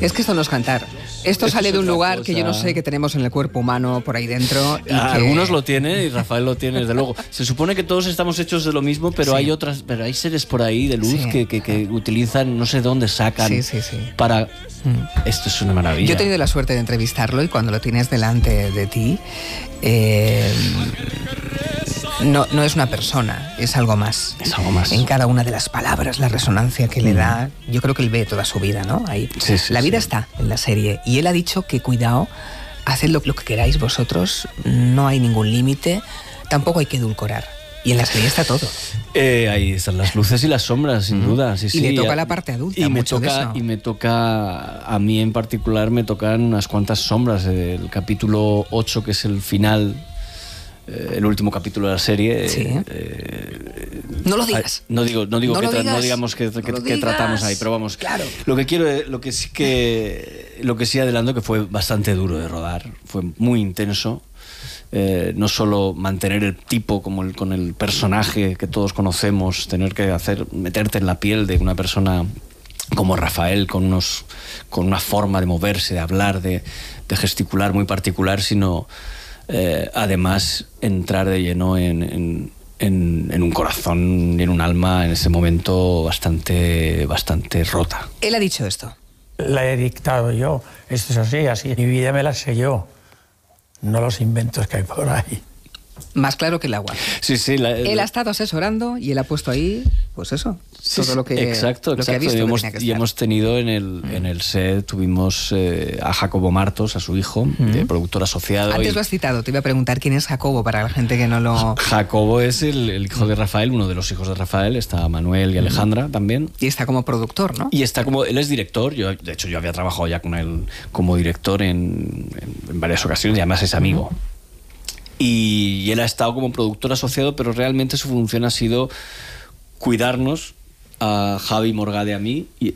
Es que esto no es cantar. Esto sale de un lugar cosa que yo no sé que tenemos en el cuerpo humano por ahí dentro. Y algunos lo tienen y Rafael lo tiene, desde luego. Se supone que todos estamos hechos de lo mismo, pero hay seres por ahí de luz que utilizan, no sé de dónde sacan para... Esto es una maravilla. Yo he tenido la suerte de entrevistarlo y cuando lo tienes delante de ti, no es una persona, es algo más. Es algo más. En cada una de las palabras, la resonancia que le da, yo creo que él ve toda su vida, ¿no? Ahí. La vida está en la serie y él ha dicho que cuidado, haced lo que queráis vosotros, no hay ningún límite, tampoco hay que edulcorar. Y en la serie está todo. Ahí están las luces y las sombras, sin duda. Sí, y le toca la parte adulta. Y me toca, a mí en particular, me tocan unas cuantas sombras. El capítulo 8, que es el final, el último capítulo de la serie. No lo digas. No digamos que tratamos ahí, pero vamos. Claro. Lo que sí adelanto, que fue bastante duro de rodar, fue muy intenso. No solo mantener el tipo con el personaje que todos conocemos, tener que meterte en la piel de una persona como Rafael, con una forma de moverse, de hablar, de gesticular muy particular, sino además entrar de lleno en un corazón y en un alma en ese momento bastante rota. Él ha dicho esto. La he dictado yo, esto es así. Mi vida me la sé yo. No los inventos que hay por ahí. Más claro que el agua. Sí. Él ha estado asesorando y él ha puesto ahí, pues eso, todo lo que, exacto. Que ha visto. Y hemos tenido en el set, tuvimos a Jacobo Martos, a su hijo, de productor asociado. Antes lo has citado, te iba a preguntar quién es Jacobo, para la gente que no lo... Jacobo es el hijo de Rafael, uno de los hijos de Rafael, está Manuel y Alejandra también. Y está como productor, ¿no? Y está él es director, de hecho yo había trabajado ya con él como director en varias ocasiones y además es amigo. Y él ha estado como productor asociado, pero realmente su función ha sido cuidarnos a Javi Morgade a mí y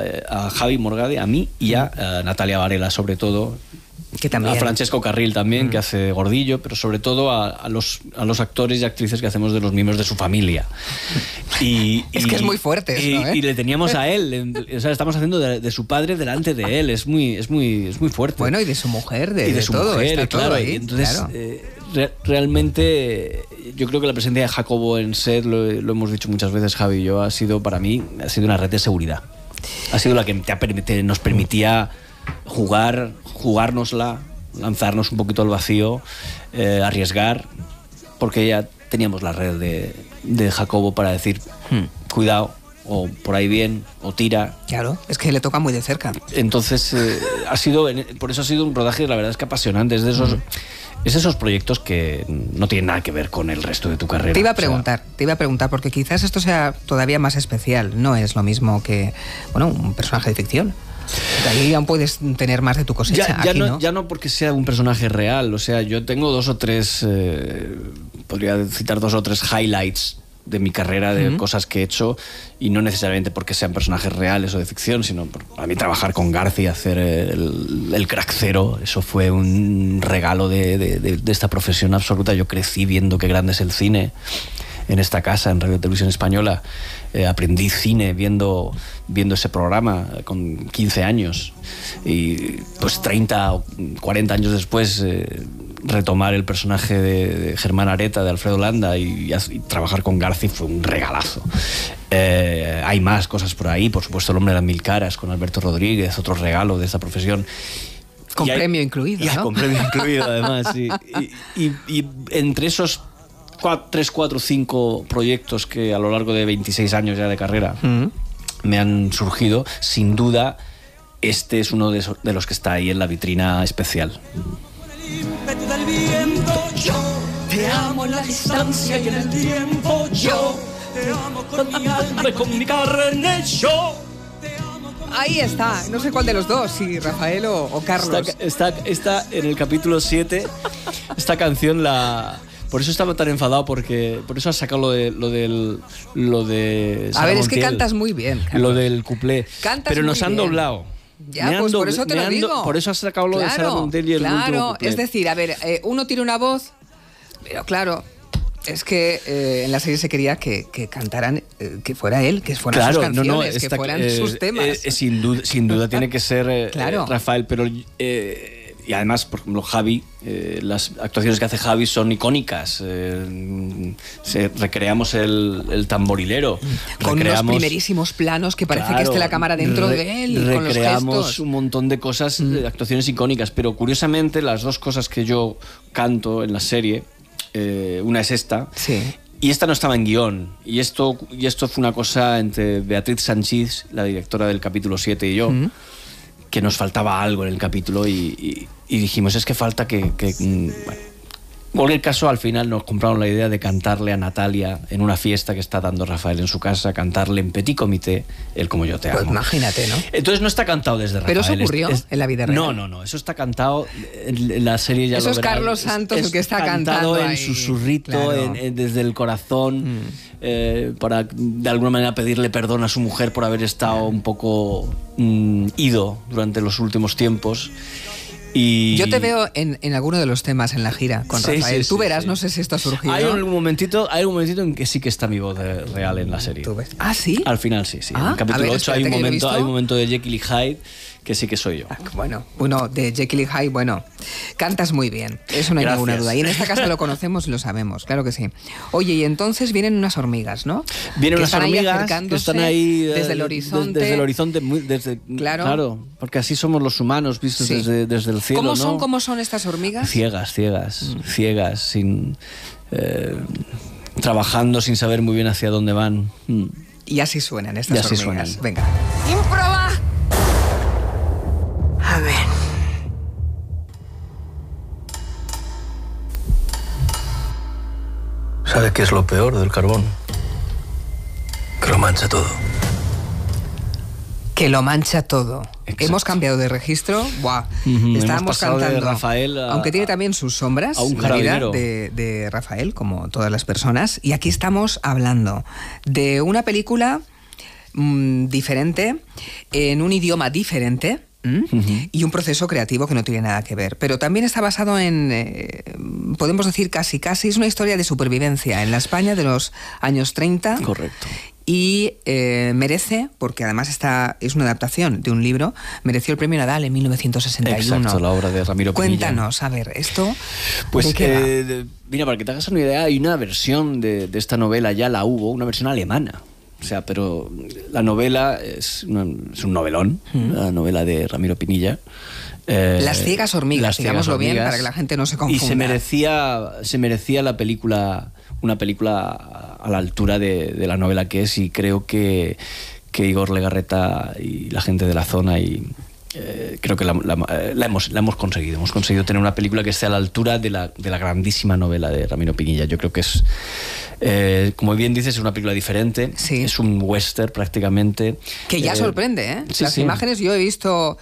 a Natalia Varela, sobre todo, que también. A Francesco Carril también, que hace Gordillo, pero sobre todo a los actores y actrices que hacemos de los miembros de su familia. Es que es muy fuerte eso, y le teníamos a él, o sea, estamos haciendo de su padre delante de él, es muy fuerte. Bueno, y de su mujer, y de su todo, mujer, está claro. todo ahí, Y entonces, claro. Realmente, yo creo que la presencia de Jacobo en set, lo hemos dicho muchas veces, Javi y yo, ha sido para mí una red de seguridad. Ha sido la que nos permitía jugárnosla, lanzarnos un poquito al vacío, arriesgar, porque ya teníamos la red de Jacobo para decir, cuidado, o por ahí bien, o tira. Claro, es que le toca muy de cerca. Entonces, por eso ha sido un rodaje, la verdad es que apasionante. Es de esos proyectos que no tienen nada que ver con el resto de tu carrera. Te iba a preguntar, porque quizás esto sea todavía más especial. No es lo mismo que, un personaje de ficción. Ahí aún puedes tener más de tu cosecha. Ya no porque sea un personaje real. O sea, yo tengo podría citar 2 o 3 highlights de mi carrera, de cosas que he hecho, y no necesariamente porque sean personajes reales o de ficción, sino a mí trabajar con Garci y hacer el Crack Zero, eso fue un regalo de esta profesión absoluta. Yo crecí viendo qué grande es el cine en esta casa, en Radio Televisión Española. Aprendí cine viendo ese programa con 15 años, y pues 30 o 40 años después retomar el personaje de Germán Areta, de Alfredo Landa, y trabajar con Garci fue un regalazo. Hay más cosas por ahí, por supuesto El hombre de las mil caras con Alberto Rodríguez, otro regalo de esta profesión. Con premio incluido, ¿no? Con premio incluido, además, sí. Y entre esos 3, 4, 5 proyectos que a lo largo de 26 años ya de carrera me han surgido, sin duda este es uno de los que está ahí en la vitrina especial. Yo te amo en la distancia y en el tiempo. Yo te amo con mi alma y con mi carne. Yo ahí está, no sé cuál de los dos, si Rafael o Carlos. Está en el capítulo 7. Esta canción por eso estaba tan enfadado, porque por eso has sacado lo de a ver, es que cantas muy bien, Carlos. Lo del cuplé. Pero nos han doblado. Ya, pues por eso te lo digo. Por eso has sacado lo de Sara Montiel y el último cuplé. Es decir, a ver, uno tiene una voz, pero claro, Es que en la serie se quería que cantaran, que fuera él, que fueran sus canciones, que fueran sus temas. Sin duda tiene que ser claro. Rafael, pero... y además, por ejemplo, Javi, las actuaciones que hace Javi son icónicas. Recreamos el tamborilero. Con unos primerísimos planos que parece que esté la cámara dentro de él. Con los recreamos un montón de cosas, actuaciones icónicas. Pero curiosamente, las dos cosas que yo canto en la serie, una es esta. Sí. Y esta no estaba en guión. Y esto fue una cosa entre Beatriz Sanchís, la directora del capítulo 7, y yo, que nos faltaba algo en el capítulo y dijimos, es que falta que bueno. En cualquier caso, al final nos compraron la idea de cantarle a Natalia en una fiesta que está dando Rafael en su casa, cantarle en petit comité el Como yo te amo. Pues imagínate, ¿no? Entonces no está cantado desde Rafael. Pero eso ocurrió en la vida real. No, eso está cantado en la serie, ya eso lo es verán. Carlos Santos el que está cantado en ahí. susurrito, Claro. desde el corazón, para de alguna manera pedirle perdón a su mujer por haber estado un poco ido durante los últimos tiempos. Y... Yo te veo en alguno de los temas en la gira con Rafael. Tú verás, no sé si esto ha surgido. Hay un momentito en que sí que está mi voz real en la serie. ¿Tú ves? ¿Ah, sí? Al final sí. En el capítulo 8 hay un momento de Jekyll y Hyde que sí que soy yo. Bueno, de Jekyll y Hyde, cantas muy bien, eso no hay ninguna duda. Y en esta casa lo conocemos y lo sabemos, claro que sí. Oye, y entonces vienen unas hormigas, ¿no? Vienen unas hormigas que están ahí desde el horizonte. Desde el horizonte, claro, porque así somos los humanos, vistos desde el cielo. ¿Cómo son estas hormigas? Ciegas, sin trabajando sin saber muy bien hacia dónde van. Y así suenan estas hormigas. Suenan. Venga. ¡Improba! A ver. ¿Sabe qué es lo peor del carbón? Que lo mancha todo. Que lo mancha todo. Exacto. Hemos cambiado de registro. ¡Buah! Estábamos cantando. De Rafael aunque tiene también sus sombras, a un la vida carabinero de Rafael, como todas las personas. Y aquí estamos hablando de una película diferente, en un idioma diferente. Y un proceso creativo que no tiene nada que ver. Pero también está basado en, podemos decir casi, es una historia de supervivencia en la España de los años 30. Correcto. Y merece, porque además es una adaptación de un libro, mereció el premio Nadal en 1961. Exacto, la obra de Ramiro Pinilla. Cuéntanos, a ver, esto... Pues ¿de qué va? Mira, para que te hagas una idea, hay una versión de esta novela, ya la hubo, una versión alemana. O sea, pero la novela es un novelón, la novela de Ramiro Pinilla. Las ciegas hormigas, digámoslo bien, para que la gente no se confunda. Y se merecía la película, una película a la altura de la novela que es, y creo que Igor Legarreta y la gente de la zona creo que la hemos conseguido. Hemos conseguido tener una película que esté a la altura de la grandísima novela de Ramiro Pinilla. Yo creo que es, como bien dices, es una película diferente. Sí. Es un western prácticamente. Que ya sorprende, ¿eh? Sí, Las imágenes yo he visto...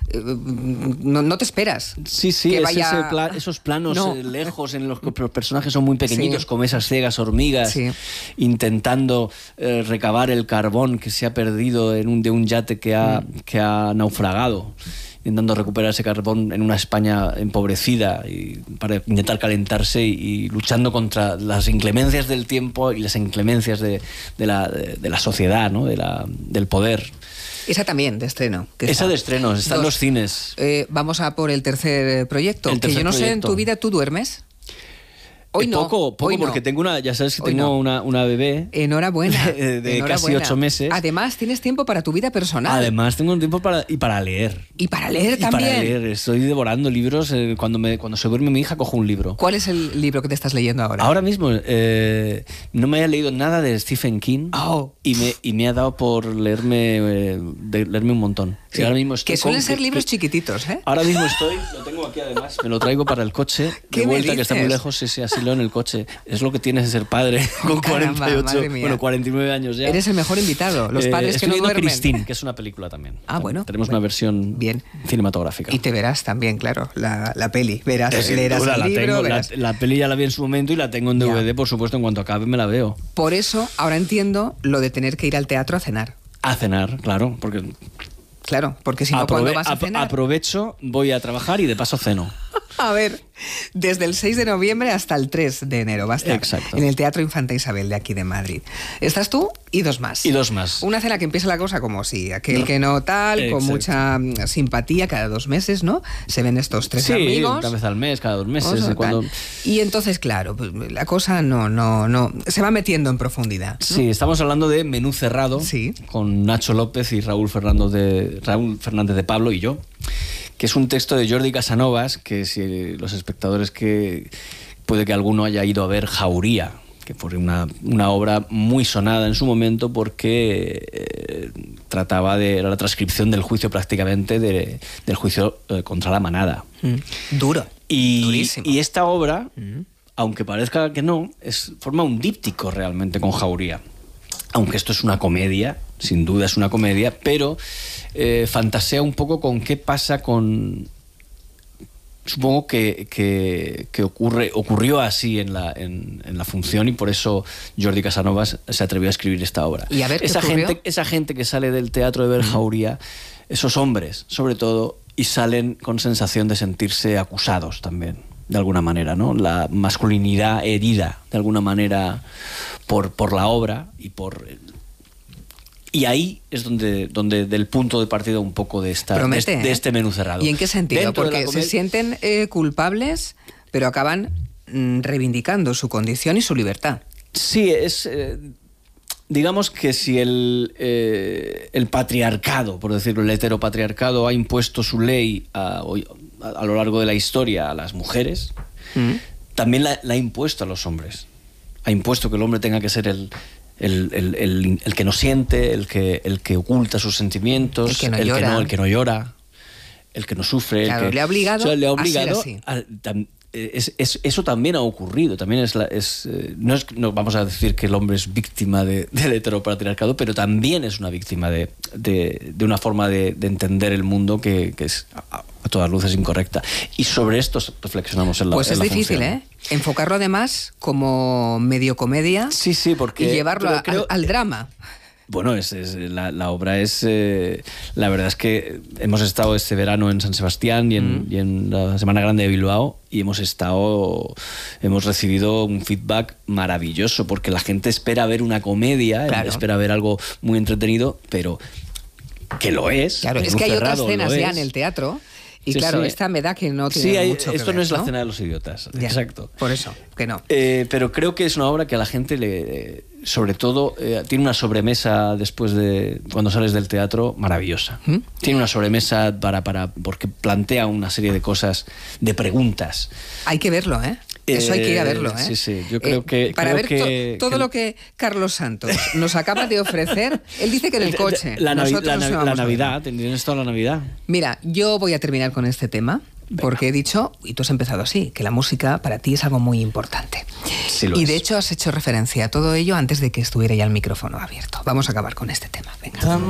No te esperas. Sí, que vaya... esos planos lejos en los que los personajes son muy pequeñitos, como esas ciegas hormigas, intentando recabar el carbón que se ha perdido de un yate que ha naufragado, intentando recuperar ese carbón en una España empobrecida y para intentar calentarse y luchando contra las inclemencias del tiempo y las inclemencias de la sociedad, ¿no? del poder. Esa también, de estreno. Esa de estreno, está en los cines. Vamos a por el tercer proyecto. Que yo no sé, en tu vida, ¿tú duermes? Hoy no. Poco, porque tengo ya sabes que tengo una bebé. Enhorabuena. de casi 8 meses. Además, tienes tiempo para tu vida personal. Además, tengo un tiempo para leer. Y para leer también. Para leer. Estoy devorando libros. Cuando se duerme mi hija, cojo un libro. ¿Cuál es el libro que te estás leyendo ahora? Ahora mismo, no me había leído nada de Stephen King. Oh. Y me ha dado por leerme un montón. Sí. Ahora mismo que suelen ser libros chiquititos, ¿eh? Ahora mismo lo tengo aquí además, me lo traigo para el coche, de vuelta, que está muy lejos, sí, así leo en el coche. Es lo que tienes de ser padre con 49 años ya. Eres el mejor invitado, los padres que no duermen. Christine, que es una película también. Bueno. Tenemos una versión cinematográfica. Y te verás también, claro, la peli. Leerás el libro. La peli ya la vi en su momento y la tengo en DVD, por supuesto, en cuanto acabe me la veo. Por eso, ahora entiendo lo de tener que ir al teatro a cenar. A cenar, claro, porque... Claro, porque si no, ¿cuándo vas a cenar? Aprovecho, voy a trabajar y de paso ceno. A ver, desde el 6 de noviembre hasta el 3 de enero va a estar. Exacto. En el Teatro Infanta Isabel de aquí de Madrid. Estás tú y dos más. Y dos más. Una cena que empieza la cosa como si aquel que no tal, Exacto. con mucha simpatía, cada 2 meses, ¿no? Se ven estos 3 amigos. Una vez al mes, cada 2 meses. Cuando... Y entonces, claro, pues, la cosa no se va metiendo en profundidad, ¿no? Sí, estamos hablando de Menú Cerrado, sí, con Nacho López y Raúl Fernández de Pablo y yo, que es un texto de Jordi Casanovas, que si los espectadores que puede que alguno haya ido a ver Jauría, que fue una obra muy sonada en su momento porque trataba de la transcripción del juicio prácticamente del juicio contra la manada. Duro, durísimo. Y esta obra, aunque parezca que no, forma un díptico realmente con Jauría. Aunque esto es una comedia, sin duda es una comedia, pero fantasea un poco con qué pasa con... Supongo que ocurrió así en la función y por eso Jordi Casanovas se atrevió a escribir esta obra. ¿Y a ver esa gente que sale del teatro de ver Jauría, esos hombres, sobre todo, y salen con sensación de sentirse acusados también, de alguna manera, ¿no? La masculinidad herida, de alguna manera, por la obra y ahí es donde del punto de partida un poco de este Menú Cerrado. ¿Y en qué sentido? Porque se sienten culpables, pero acaban reivindicando su condición y su libertad. Sí, es... digamos que si el patriarcado, por decirlo, el heteropatriarcado ha impuesto su ley a lo largo de la historia a las mujeres, también la ha impuesto a los hombres. Ha impuesto que el hombre tenga que ser el que no siente, el que oculta sus sentimientos, el que no llora, el que no sufre. Claro, le ha obligado a ser así. Eso también ha ocurrido. También no vamos a decir que el hombre es víctima del heteropatriarcado, pero también es una víctima de una forma de entender el mundo que es a todas luces incorrecta. Y sobre esto reflexionamos en la función. Pues es difícil, ¿eh? Enfocarlo además como medio comedia. Sí, porque... Y llevarlo al drama. Bueno, la obra es... la verdad es que hemos estado este verano en San Sebastián y en la Semana Grande de Bilbao y hemos recibido un feedback maravilloso porque la gente espera ver una comedia, claro, espera ver algo muy entretenido, pero que lo es. Claro, es que hay otras escenas ya en el teatro. Y sí, claro, esta me da que no tiene mucho que esto ver, no es la cena de los idiotas, ya, exacto. Por eso, que no. Pero creo que es una obra que a la gente sobre todo, tiene una sobremesa después de cuando sales del teatro maravillosa. Tiene una sobremesa porque plantea una serie de cosas, de preguntas. Hay que verlo, ¿eh? Eso hay que ir a verlo, ¿eh? Sí, yo creo que... Para ver todo lo que Carlos Santos nos acaba de ofrecer, él dice que en el coche. La Navidad, tienes toda la Navidad. Mira, yo voy a terminar con este tema, porque he dicho, y tú has empezado así, que la música para ti es algo muy importante. Sí lo y es. de hecho has hecho referencia a todo ello antes de que estuviera ya el micrófono abierto. Vamos a acabar con este tema, venga.